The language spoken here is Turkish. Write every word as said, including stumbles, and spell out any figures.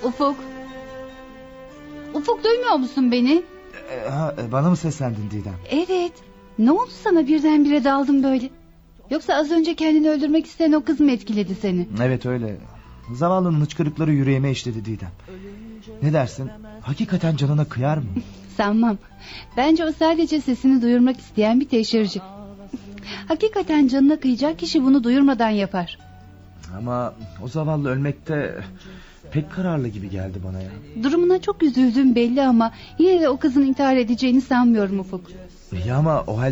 Ufuk. Ufuk, duymuyor musun beni? E, ha, e, bana mı seslendin Didem? Evet. Ne oldu sana, birdenbire daldın böyle? Yoksa az önce kendini öldürmek isteyen o kız mı etkiledi seni? Evet öyle. Zavallının hıçkırıkları yüreğime işledi Didem. Ne dersin? Hakikaten canına kıyar mı? Sanmam. Bence o sadece sesini duyurmak isteyen bir teşhirci. Hakikaten canına kıyacak kişi bunu duyurmadan yapar. Ama o zavallı ölmekte pek kararlı gibi geldi bana ya. Durumuna çok üzüldüğüm belli ama yine de o kızın intihar edeceğini sanmıyorum Ufuk. İyi ama o halde